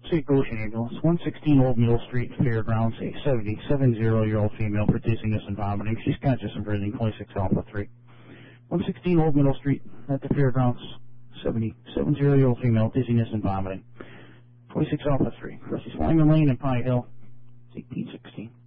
St. Goshen ambulance, 116 Old Mill Street, Fairgrounds, a 70-year-old female for dizziness and vomiting. She's conscious and breathing, 26 Alpha 3. 116 Old Middle Street at the Fairgrounds, 70-year-old female, dizziness and vomiting. 26 Alpha 3. She's Wyman Lane and Pine Hill, 1816.